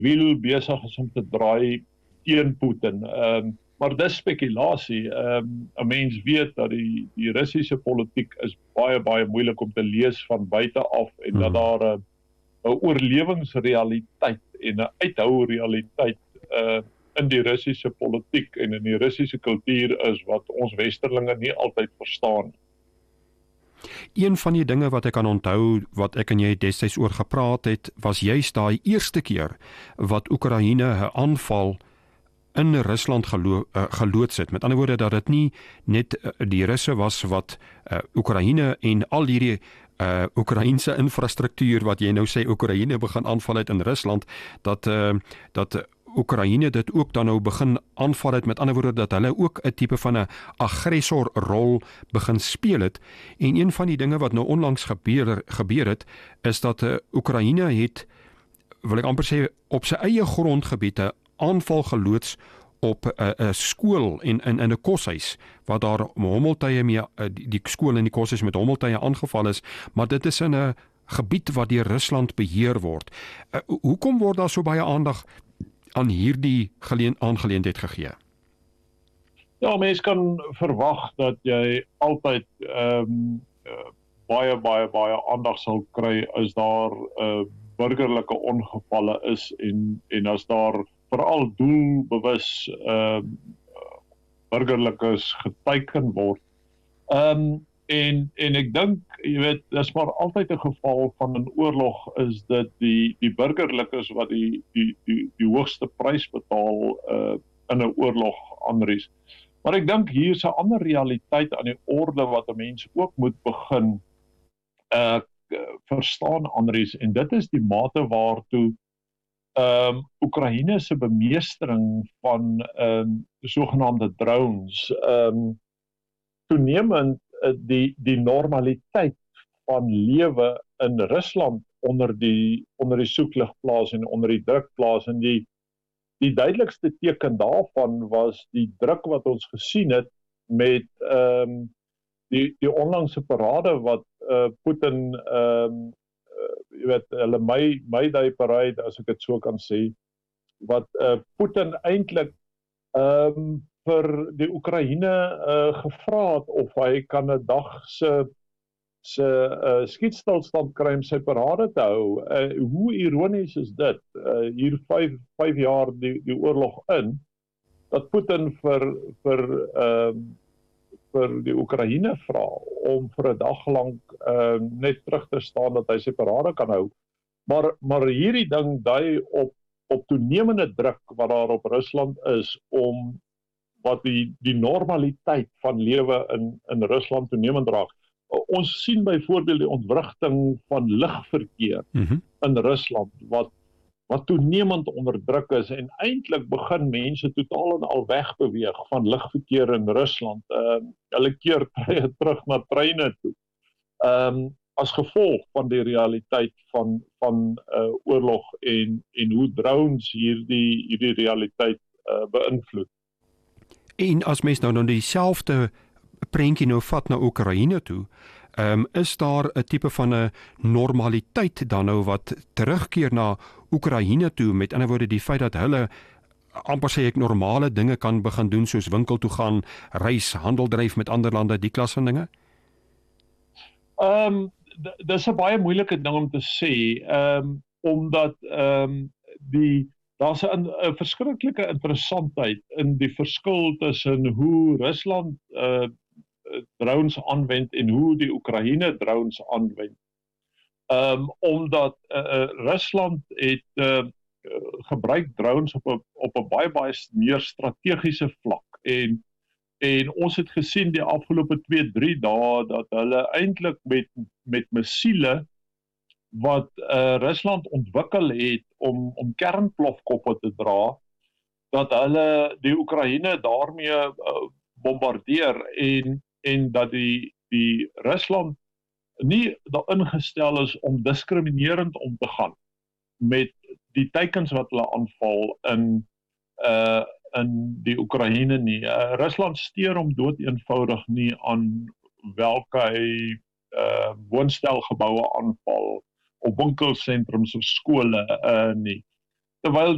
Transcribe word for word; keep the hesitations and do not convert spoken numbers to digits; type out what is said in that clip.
wiel besig is om te draai teen Putin. Um, maar dis spekulasie. Um, 'n mens weet dat die, die Russiese politiek is baie, baie moeilik om te lees van buite af en dat daar 'n 'n oorlewingsrealiteit en 'n uithourealiteit uh, in die Russiese politiek en in die Russiese kultuur is wat ons westerlinge nie altyd verstaan. Een van die dinge wat ek kan onthou, wat ek en jy destyds oor gepraat het, was juist daai eerste keer wat Oekraïne 'n aanval in Rusland gelo uh, geloods het. Met ander woorde dat dit nie net uh, die Russe was wat uh, Oekraïne en al hierdie uh, Oekraïense infrastruktuur wat jy nou sê Oekraïne begin aanval het in Rusland, dat uh, dat uh, Oekraïne dit ook dan nou begin aanval het, met ander woorde dat hulle ook 'n tipe van 'n aggressorrol begin speel het. En een van die dinge wat nou onlangs gebeur, gebeur het, is dat uh, Oekraïne het, wil ek amper sê, op sy eie grondgebied 'n aanval geloods op 'n uh, uh, skool en in 'n 'n koshuis, waar daar hommeltuie mee, uh, die, die skool en die koshuis met hommeltuie aangeval is, maar dit is in 'n gebied wat deur Rusland beheer word. Uh, hoekom word daar so baie aandag aan hierdie geleen, aangeleentheid gegee? Ja, mens kan verwag dat jy altyd um, uh, baie, baie, baie aandag sal kry as daar uh, burgerlike ongevalle is en, en as daar veral doelbewus uh, burgerlikes geteiken word. Um, en, en ek dink, jy weet, dis maar altyd 'n geval van 'n oorlog is dit die, die burgerlikes wat die, die, die, die hoogste prys betaal uh, in 'n oorlog, Andries. Maar ek dink hier is 'n ander realiteit aan die orde wat 'n mens ook moet begin uh, verstaan, Andries, en dit is die mate waartoe um, Oekraïne se bemeestering van um, sogenaamde drones um, toenemend die die normaliteit van lewe in Rusland onder die onder die soeklig plaas en onder die druk plaas en die die duidelikste teken daarvan was die druk wat ons gesien het met ehm um, die die onlangse parade wat uh, Putin ehm um, uh, jy weet hulle May May Day parade, as ek dit so kan sê, wat uh, Putin eintlik ehm um, vir die Oekraïne uh, gevra het of hy kan 'n dag se se uh, skietstilstand kry om sy parade te hou. Uh, hoe ironies is dit? Uh, hier vyf vyf jaar die die oorlog in dat Putin vir vir ehm uh, vir die Oekraïne vra om vir 'n dag lank uh, net terug te staan dat hy sy parade kan hou. Maar maar hierdie ding dui op op toenemende druk wat daar op Rusland is om wat die, die normaliteit van lewe in, in Rusland toenemend raak. Ons sien byvoorbeeld die ontwrigting van lugverkeer mm-hmm. in Rusland, wat, wat toenemend onder druk is, en eintlik begin mense totaal en al wegbeweeg van lugverkeer in Rusland. Uh, hulle keer terug na treine toe. Um, as gevolg van die realiteit van, van uh, oorlog en, en hoe drones hierdie, hierdie realiteit uh, beïnvloed. En as mens nou nou dieselfde prentjie nou vat na Oekraïne toe, um, is daar 'n tipe van 'n normaliteit dan nou wat terugkeer na Oekraïne toe, met ander woorde die feit dat hulle amper sê ek normale dinge kan begin doen, soos winkel toe gaan, reis, handel dryf met ander lande, die klas van dinge? Ehm um, dis 'n baie moeilike ding om te sê, ehm um, omdat ehm um, die daar's 'n 'n verskriklike interessantheid in die verskil tussen hoe Rusland uh, drones aanwend en hoe die Oekraïne drones aanwend. Um, omdat uh, Rusland het uh, gebruik drones op 'n op 'n baie baie meer strategiese vlak, en en ons het gesien die afgelope twee drie dae dat hulle eintlik met met missiele wat uh, Rusland ontwikkel het om om kernplofkoppe te dra, dat hulle die Oekraïne daarmee uh, bombardeer, en en dat die die Rusland nie daarin gestel is om diskriminerend om te gaan met die teikens wat hulle aanval in uh in die Oekraïne nie. Uh, Rusland steur hom dood eenvoudig nie aan welke hy uh woonstelgeboue aanval op winkelsentrums of skole uh nie. Terwyl